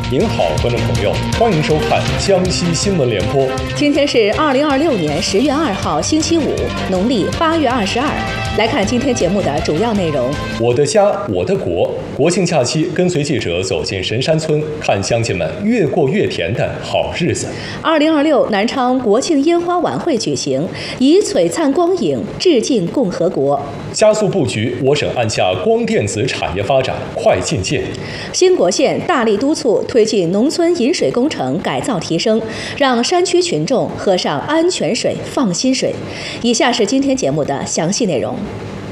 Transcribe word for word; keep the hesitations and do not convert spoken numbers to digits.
您好，观众朋友，欢迎收看江西新闻联播。 今天是二零二六年十月二号，星期五，农历八月二十二。来看今天节目的主要内容。 我的家，我的国。国庆假期，跟随记者走进神山村，看乡亲们越过越甜的好日子。 二零二六南昌国庆烟花晚会举行，以璀璨光影致敬共和国。 加速布局，我省按下光电子产业发展快进键。 兴国县大力督促推进农村饮水工程改造提升，让山区群众喝上安全水、放心水。以下是今天节目的详细内容。